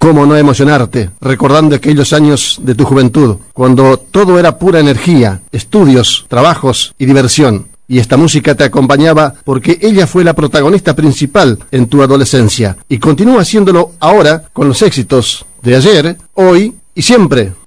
¿Cómo no emocionarte recordando aquellos años de tu juventud, cuando todo era pura energía, estudios, trabajos y diversión? Y esta música te acompañaba porque ella fue la protagonista principal en tu adolescencia y continúa haciéndolo ahora con los éxitos de ayer, hoy y siempre.